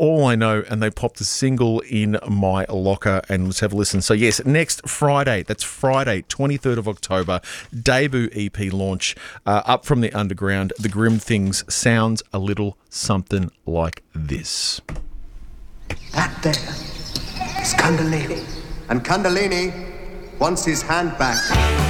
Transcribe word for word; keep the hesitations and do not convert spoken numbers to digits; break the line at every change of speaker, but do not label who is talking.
all I know, and they popped a single in my locker, and let's have a listen. So yes, next Friday, that's Friday, twenty-third of October, debut E P launch, uh, Up From The Underground. The Grim Things sounds a little something like this.
That there is Kundalini. And Kundalini wants his hand back.